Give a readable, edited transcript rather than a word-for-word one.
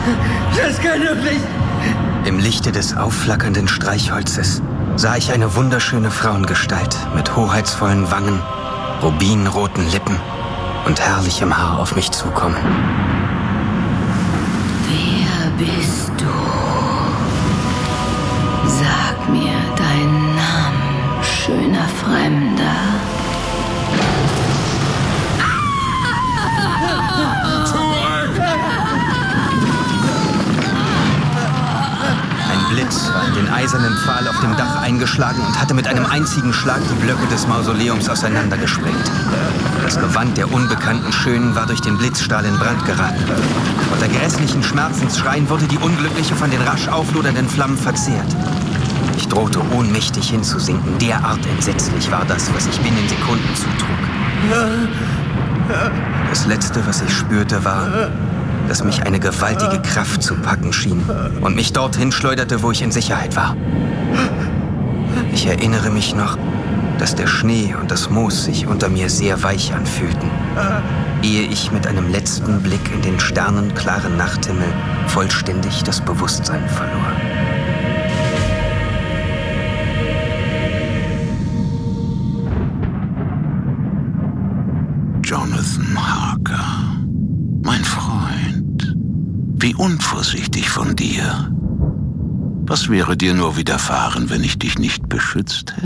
Das kann doch nicht... Im Lichte des aufflackernden Streichholzes sah ich eine wunderschöne Frauengestalt mit hoheitsvollen Wangen, rubinroten Lippen und herrlichem Haar auf mich zukommen. Wer bist du? Sag mir deinen Namen, schöner Fremder. Ein Blitz war in den eisernen Pfahl auf dem Dach eingeschlagen und hatte mit einem einzigen Schlag die Blöcke des Mausoleums auseinandergesprengt. Das Gewand der unbekannten Schönen war durch den Blitzstrahl in Brand geraten. Unter grässlichen Schmerzensschreien wurde die Unglückliche von den rasch auflodernden Flammen verzehrt. Ich drohte ohnmächtig hinzusinken. Derart entsetzlich war das, was ich binnen Sekunden zutrug. Das Letzte, was ich spürte, war, dass mich eine gewaltige Kraft zu packen schien und mich dorthin schleuderte, wo ich in Sicherheit war. Ich erinnere mich noch, dass der Schnee und das Moos sich unter mir sehr weich anfühlten, ehe ich mit einem letzten Blick in den sternenklaren Nachthimmel vollständig das Bewusstsein verlor. Jonathan Harker, mein Freund, wie unvorsichtig von dir. Was wäre dir nur widerfahren, wenn ich dich nicht beschützt hätte?